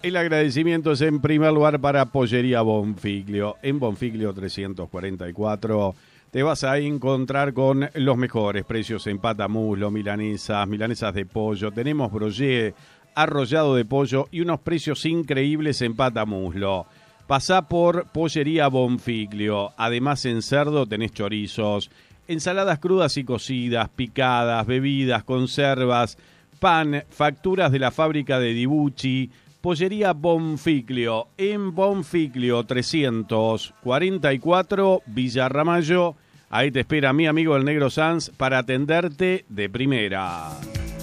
El agradecimiento es en primer lugar para Pollería Bonfiglio. En Bonfiglio 344 te vas a encontrar con los mejores precios en patamuslo, milanesas de pollo. Tenemos broché, arrollado de pollo y unos precios increíbles en patamuslo. Pasá por Pollería Bonfiglio. Además, en cerdo tenés chorizos, ensaladas crudas y cocidas, picadas, bebidas, conservas, pan, facturas de la fábrica de Dibucci. Pollería Bonfiglio, en Bonfiglio 344, Villa Ramallo. Ahí te espera mi amigo el Negro Sanz para atenderte de primera.